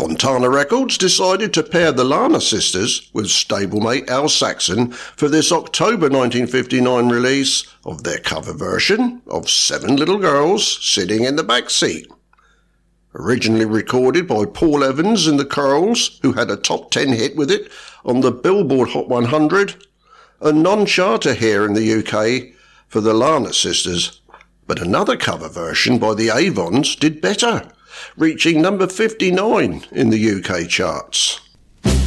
Fontana Records decided to pair the Lana Sisters with stablemate Al Saxon for this October 1959 release of their cover version of Seven Little Girls Sitting in the Back Seat. Originally recorded by Paul Evans and the Curls, who had a top 10 hit with it on the Billboard Hot 100, a non-charter here in the UK for the Lana Sisters, but another cover version by the Avons did better, reaching number 59 in the UK charts.